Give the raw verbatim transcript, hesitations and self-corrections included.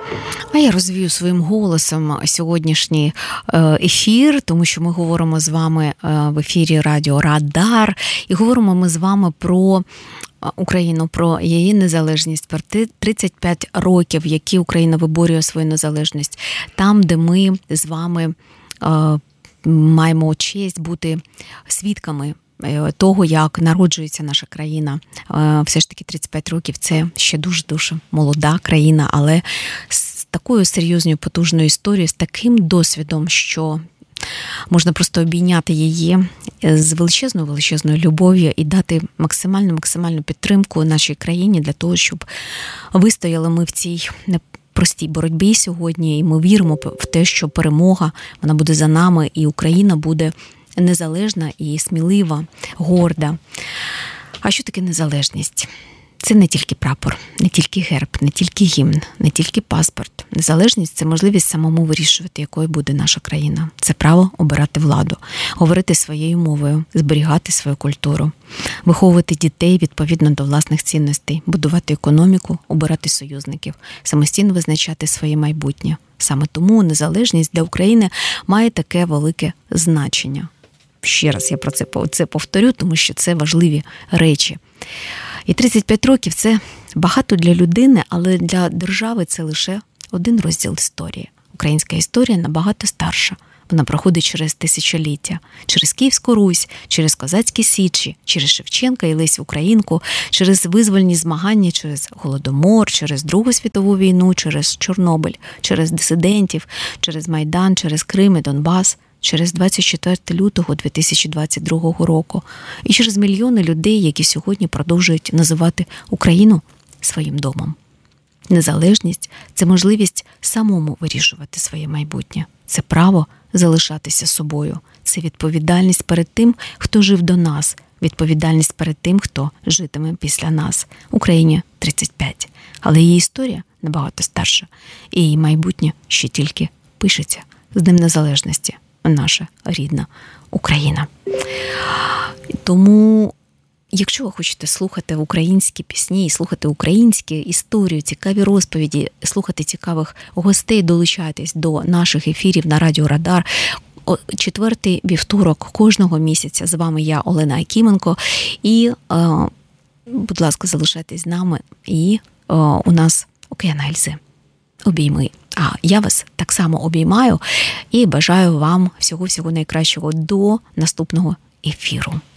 А я розвію своїм голосом сьогоднішній ефір, тому що ми говоримо з вами в ефірі Радіо Радар, і говоримо ми з вами про Україну, про її незалежність, про тридцять п'ять років, які Україна виборює свою незалежність. Там, де ми з вами маємо честь бути свідками того, як народжується наша країна. Все ж таки тридцять п'ять років – це ще дуже-дуже молода країна, але з такою серйозною, потужною історією, з таким досвідом, що можна просто обійняти її з величезною-величезною любов'ю і дати максимальну-максимальну підтримку нашій країні для того, щоб вистояли ми в цій простій боротьбі сьогодні, і ми віримо в те, що перемога, вона буде за нами, і Україна буде незалежна і смілива, горда. А що таке незалежність? Це не тільки прапор, не тільки герб, не тільки гімн, не тільки паспорт. Незалежність – це можливість самому вирішувати, якою буде наша країна. Це право обирати владу, говорити своєю мовою, зберігати свою культуру, виховувати дітей відповідно до власних цінностей, будувати економіку, обирати союзників, самостійно визначати своє майбутнє. Саме тому незалежність для України має таке велике значення. Ще раз я про це, це повторю, тому що це важливі речі. І тридцять п'ять років – це багато для людини, але для держави це лише один розділ історії. Українська історія набагато старша. Вона проходить через тисячоліття, через Київську Русь, через козацькі січі, через Шевченка і Лесю Українку, через визвольні змагання, через Голодомор, через Другу світову війну, через Чорнобиль, через дисидентів, через Майдан, через Крим і Донбас, через двадцять четвертого лютого дві тисячі двадцять другого року і через мільйони людей, які сьогодні продовжують називати Україну своїм домом. Незалежність – це можливість самому вирішувати своє майбутнє. Це право залишатися собою. Це відповідальність перед тим, хто жив до нас. Відповідальність перед тим, хто житиме після нас. Україні тридцять п'ять. Але її історія набагато старша. І її майбутнє ще тільки пишеться. З Днем Незалежності. Наша рідна Україна. Тому, якщо ви хочете слухати українські пісні, слухати українську історію, цікаві розповіді, слухати цікавих гостей, долучайтесь до наших ефірів на Радіо Радар. Четвертий вівторок кожного місяця. З вами я, Олена Акіменко. І, будь ласка, залишайтесь з нами. І у нас Океан Ельзи. Обійми. А я вас так само обіймаю і бажаю вам всього-всього найкращого до наступного ефіру.